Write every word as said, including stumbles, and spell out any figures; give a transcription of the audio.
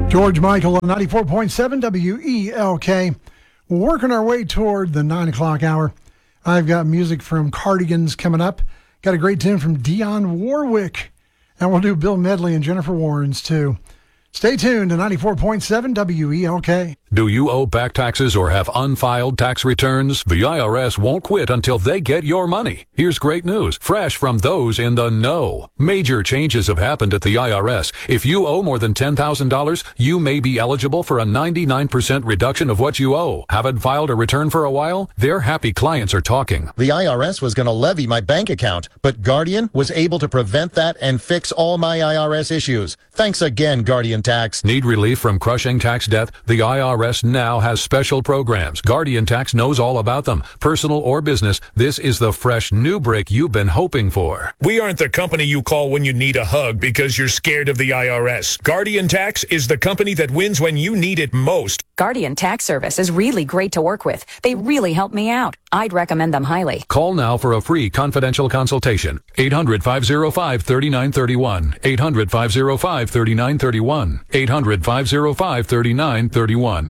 George Michael on ninety-four point seven W E L K. Working our way toward the nine o'clock hour. I've got music from Cardigans coming up. Got a great tune from Dionne Warwick. And we'll do Bill Medley and Jennifer Warnes too. Stay tuned to ninety-four point seven W E L K. Do you owe back taxes or have unfiled tax returns? The I R S won't quit until they get your money. Here's great news, fresh from those in the know. Major changes have happened at the I R S. If you owe more than ten thousand dollars, you may be eligible for a ninety-nine percent reduction of what you owe. Haven't filed a return for a while? Their happy clients are talking. The I R S was going to levy my bank account, but Guardian was able to prevent that and fix all my I R S issues. Thanks again, Guardian Tax. Need relief from crushing tax debt? The I R S now has special programs. Guardian Tax knows all about them. Personal or business, this is the fresh new break you've been hoping for. We aren't the company you call when you need a hug because you're scared of the I R S. Guardian Tax is the company that wins when you need it most. Guardian Tax Service is really great to work with. They really help me out. I'd recommend them highly. Call now for a free confidential consultation. eight hundred, five oh five, three nine three one. eight hundred, five oh five, three nine three one. eight hundred, five oh five, three nine three one.